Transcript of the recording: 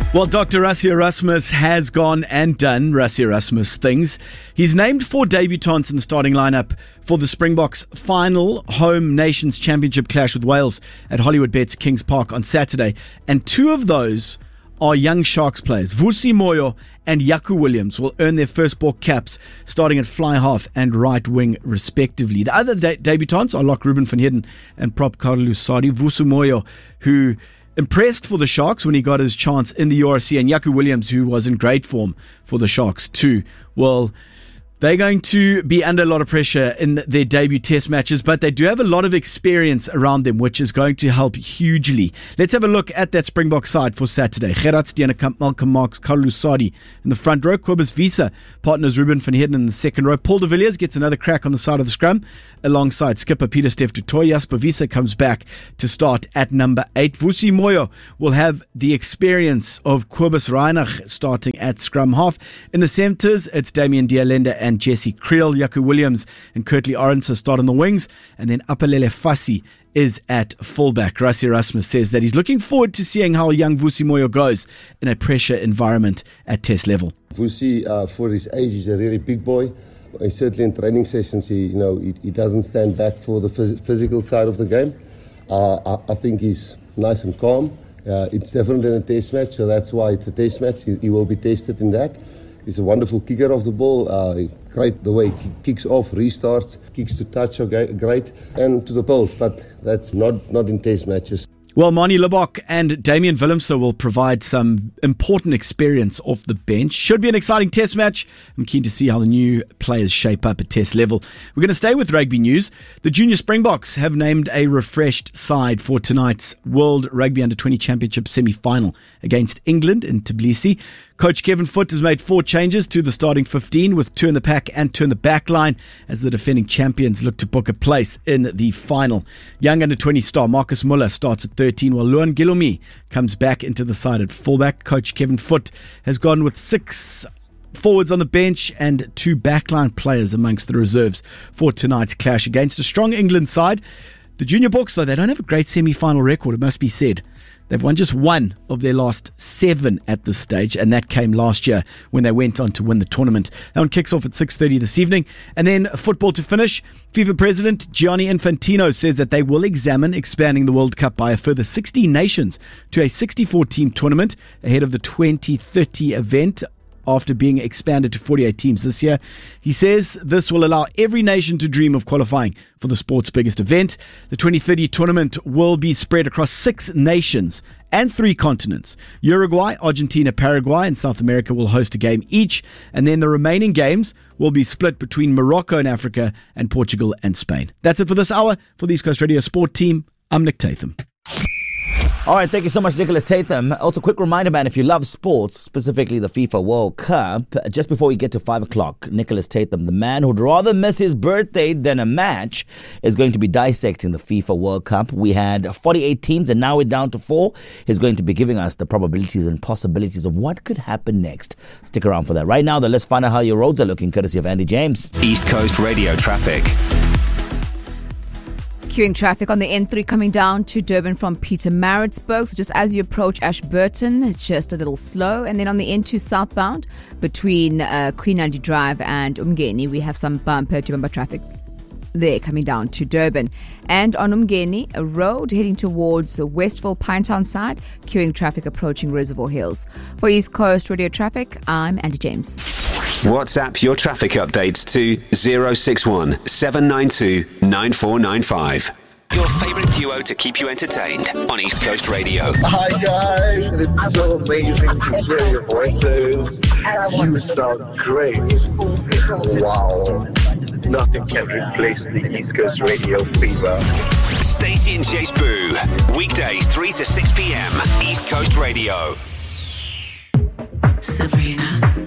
Well, Dr. Rassie Erasmus has gone and done Rassie Erasmus things. He's named 4 debutants in the starting lineup for the Springboks' final home Nations Championship clash with Wales at Hollywoodbets Kings Park on Saturday. And 2 of those are young Sharks players. Vusi Moyo and Jaco Williams will earn their first ball caps starting at fly half and right wing respectively. The other debutants are lock Ruben van Heerden and prop Carlos Sadi. Vusi Moyo, who impressed for the Sharks when he got his chance in the URC, and Jaco Williams, who was in great form for the Sharks too. Well, they're going to be under a lot of pressure in their debut test matches, but they do have a lot of experience around them, which is going to help hugely. Let's have a look at that Springbok side for Saturday. Gerard Steenekamp, Malcolm Marx, Carlos Sadi in the front row. Cobus Wiese partners Ruben van Heerden in the second row. Paul de Villiers gets another crack on the side of the scrum alongside skipper Pieter-Steph du Toit. Jasper Wiese comes back to start at number 8. Vusi Moyo will have the experience of Cobus Reinach starting at scrum half. In the centres, it's Damian Dialenda and Jesse Creel. Jaco Williams and Kurtley Arendse start on the wings, and then Apelele Fassi is at fullback. Rassie Erasmus says that he's looking forward to seeing how young Vusi Moyo goes in a pressure environment at test level. Vusi, for his age, is a really big boy. Certainly in training sessions, he doesn't stand back for the physical side of the game. I think he's nice and calm. It's different than a test match, so that's why it's a test match. He will be tested in that. He's a wonderful kicker of the ball. Great the way he kicks off, restarts, kicks to touch are great, and to the post, but that's not in test matches. Well, Manie Libbok and Damian Willemse will provide some important experience off the bench. Should be an exciting test match. I'm keen to see how the new players shape up at test level. We're going to stay with rugby news. The Junior Springboks have named a refreshed side for tonight's World Rugby Under-20 Championship semi-final against England in Tbilisi. Coach Kevin Foote has made 4 changes to the starting 15 with 2 in the pack and 2 in the back line as the defending champions look to book a place in the final. Young under-20 star Marcus Muller starts at 13 while Luan Gilomi comes back into the side at fullback. Coach Kevin Foote has gone with 6 forwards on the bench and 2 backline players amongst the reserves for tonight's clash against a strong England side. The Junior Bucks, though, they don't have a great semi-final record, it must be said. They've won just 1 of their last 7 at this stage, and that came last year when they went on to win the tournament. That one kicks off at 6:30 this evening. And then football to finish. FIFA President Gianni Infantino says that they will examine expanding the World Cup by a further 16 nations to a 64-team tournament ahead of the 2030 event, after being expanded to 48 teams this year. He says this will allow every nation to dream of qualifying for the sport's biggest event. The 2030 tournament will be spread across 6 nations and 3 continents. Uruguay, Argentina, Paraguay, and South America will host a game each, and then the remaining games will be split between Morocco in Africa and Portugal and Spain. That's it for this hour. For the East Coast Radio Sport Team, I'm Nick Tatham. All right, thank you so much, Nicholas Tatham. Also, quick reminder, man, if you love sports, specifically the FIFA World Cup, just before we get to 5 o'clock, Nicholas Tatham, the man who'd rather miss his birthday than a match, is going to be dissecting the FIFA World Cup. We had 48 teams, and now we're down to 4. He's going to be giving us the probabilities and possibilities of what could happen next. Stick around for that. Right now, though, let's find out how your roads are looking, courtesy of Andy James. East Coast Radio traffic. Queuing traffic on the N3 coming down to Durban from Pietermaritzburg. So just as you approach Ashburton, it's just a little slow. And then on the N2 southbound between Queen Annecy Drive and Umgeni, we have some bumper-to-bumper traffic there coming down to Durban. And on Umgeni, a road heading towards Westville Pinetown side, queuing traffic approaching Reservoir Hills. For East Coast Radio Traffic, I'm Andy James. WhatsApp your traffic updates to 061 792 9495. Your favourite duo to keep you entertained on East Coast Radio. Hi guys, it's so amazing to hear your voices. You sound great. Wow. Nothing can replace the East Coast Radio fever. Stacey and Jace Boo, weekdays 3 to 6 p.m. East Coast Radio. Sabrina.